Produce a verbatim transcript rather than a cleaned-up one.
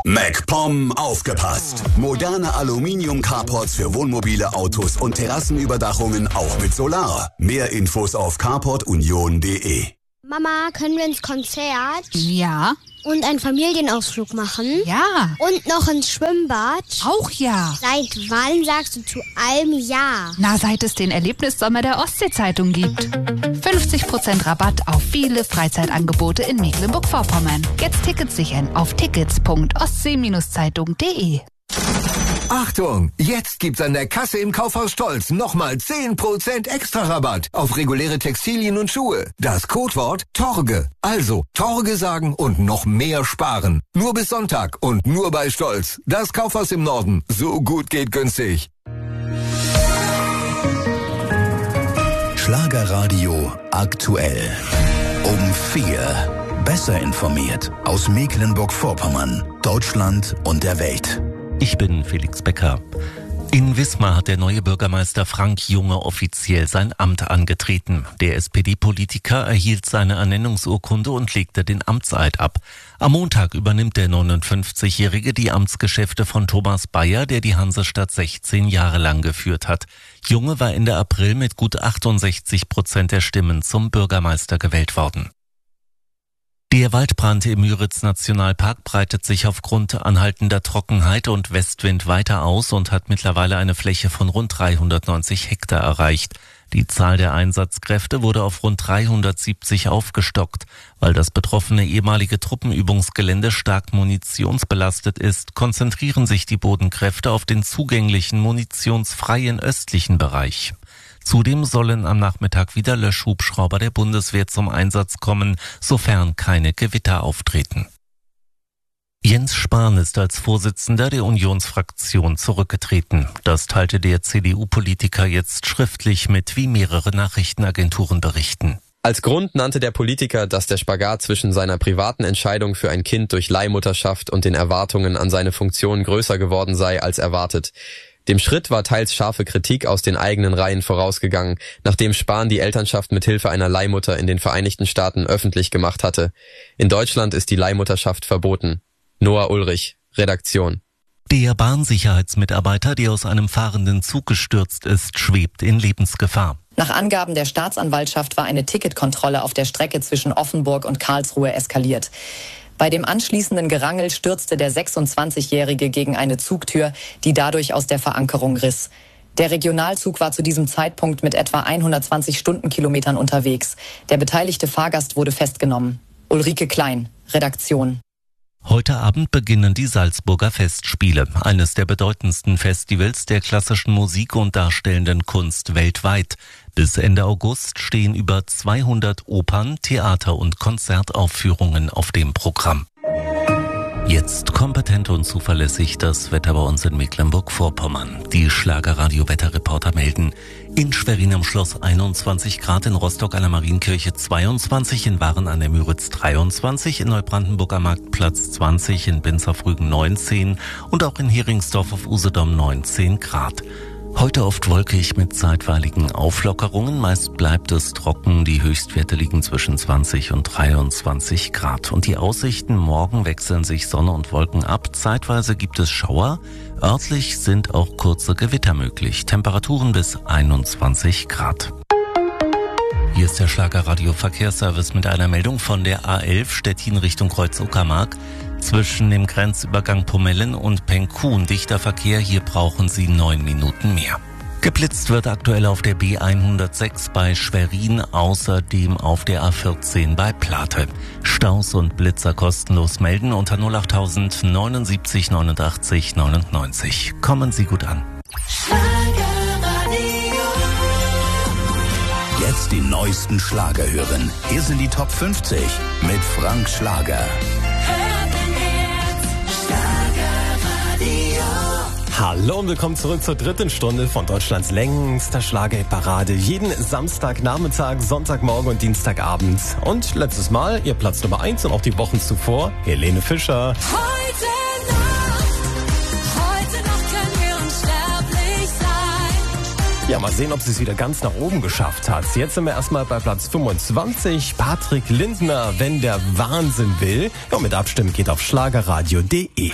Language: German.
MacPom aufgepasst. Moderne Aluminium-Carports für Wohnmobile, Autos und Terrassenüberdachungen auch mit Solar. Mehr Infos auf carport union punkt de. Mama, können wir ins Konzert? Ja. Und einen Familienausflug machen? Ja. Und noch ins Schwimmbad? Auch ja. Seit wann sagst du zu allem ja? Na, seit es den Erlebnissommer der Ostsee-Zeitung gibt. fünfzig Prozent Rabatt auf viele Freizeitangebote in Mecklenburg-Vorpommern. Jetzt Tickets sichern auf tickets punkt ostsee Zeitung punkt de. Achtung! Jetzt gibt's an der Kasse im Kaufhaus Stolz nochmal zehn Prozent extra Rabatt auf reguläre Textilien und Schuhe. Das Codewort Torge. Also Torge sagen und noch mehr sparen. Nur bis Sonntag und nur bei Stolz. Das Kaufhaus im Norden. So gut geht günstig. Schlagerradio aktuell. Um vier. Besser informiert aus Mecklenburg-Vorpommern, Deutschland und der Welt. Ich bin Felix Becker. In Wismar hat der neue Bürgermeister Frank Junge offiziell sein Amt angetreten. Der S P D-Politiker erhielt seine Ernennungsurkunde und legte den Amtseid ab. Am Montag übernimmt der neunundfünfzigjährige die Amtsgeschäfte von Thomas Bayer, der die Hansestadt sechzehn Jahre lang geführt hat. Junge war Ende April mit gut achtundsechzig Prozent der Stimmen zum Bürgermeister gewählt worden. Der Waldbrand im Müritz-Nationalpark breitet sich aufgrund anhaltender Trockenheit und Westwind weiter aus und hat mittlerweile eine Fläche von rund dreihundertneunzig Hektar erreicht. Die Zahl der Einsatzkräfte wurde auf rund dreihundertsiebzig aufgestockt. Weil das betroffene ehemalige Truppenübungsgelände stark munitionsbelastet ist, konzentrieren sich die Bodenkräfte auf den zugänglichen munitionsfreien östlichen Bereich. Zudem sollen am Nachmittag wieder Löschhubschrauber der Bundeswehr zum Einsatz kommen, sofern keine Gewitter auftreten. Jens Spahn ist als Vorsitzender der Unionsfraktion zurückgetreten. Das teilte der C D U-Politiker jetzt schriftlich mit, wie mehrere Nachrichtenagenturen berichten. Als Grund nannte der Politiker, dass der Spagat zwischen seiner privaten Entscheidung für ein Kind durch Leihmutterschaft und den Erwartungen an seine Funktion größer geworden sei als erwartet. Dem Schritt war teils scharfe Kritik aus den eigenen Reihen vorausgegangen, nachdem Spahn die Elternschaft mit Hilfe einer Leihmutter in den Vereinigten Staaten öffentlich gemacht hatte. In Deutschland ist die Leihmutterschaft verboten. Noah Ulrich, Redaktion. Der Bahnsicherheitsmitarbeiter, der aus einem fahrenden Zug gestürzt ist, schwebt in Lebensgefahr. Nach Angaben der Staatsanwaltschaft war eine Ticketkontrolle auf der Strecke zwischen Offenburg und Karlsruhe eskaliert. Bei dem anschließenden Gerangel stürzte der sechsundzwanzigjährige gegen eine Zugtür, die dadurch aus der Verankerung riss. Der Regionalzug war zu diesem Zeitpunkt mit etwa hundertzwanzig Stundenkilometern unterwegs. Der beteiligte Fahrgast wurde festgenommen. Ulrike Klein, Redaktion. Heute Abend beginnen die Salzburger Festspiele, eines der bedeutendsten Festivals der klassischen Musik und darstellenden Kunst weltweit. Bis Ende August stehen über zweihundert Opern, Theater- und Konzertaufführungen auf dem Programm. Jetzt kompetent und zuverlässig das Wetter bei uns in Mecklenburg-Vorpommern. Die Schlagerradio-Wetterreporter melden: in Schwerin am Schloss einundzwanzig Grad, in Rostock an der Marienkirche zweiundzwanzig, in Waren an der Müritz dreiundzwanzig, in Neubrandenburg am Marktplatz zwanzig, in Binzerfrügen neunzehn und auch in Heringsdorf auf Usedom neunzehn Grad. Heute oft wolkig mit zeitweiligen Auflockerungen. Meist bleibt es trocken. Die Höchstwerte liegen zwischen zwanzig und dreiundzwanzig Grad. Und die Aussichten: morgen wechseln sich Sonne und Wolken ab. Zeitweise gibt es Schauer. Örtlich sind auch kurze Gewitter möglich. Temperaturen bis einundzwanzig Grad. Hier ist der Schlagerradio Verkehrsservice mit einer Meldung von der A elf Stettin Richtung Kreuz-Uckermark. Zwischen dem Grenzübergang Pomellen und Penkun dichter Verkehr, hier brauchen Sie neun Minuten mehr. Geblitzt wird aktuell auf der B hundertsechs bei Schwerin, außerdem auf der A vierzehn bei Plate. Staus und Blitzer kostenlos melden unter null acht null null neunundsiebzig neunundachtzig neunundneunzig. Kommen Sie gut an. Jetzt die neuesten Schlager hören. Hier sind die Top fünfzig mit Frank Schlager. Hallo und willkommen zurück zur dritten Stunde von Deutschlands längster Schlagerparade. Jeden Samstagnachmittag, Sonntagmorgen und Dienstagabend. Und letztes Mal ihr Platz Nummer eins und auch die Wochen zuvor, Helene Fischer. Heute Nacht, heute Nacht können wir unsterblich sein. Ja, mal sehen, ob sie es wieder ganz nach oben geschafft hat. Jetzt sind wir erstmal bei Platz fünfundzwanzig. Patrick Lindner, Wenn der Wahnsinn will. Ja, mit Abstimmen geht auf schlagerradio punkt de.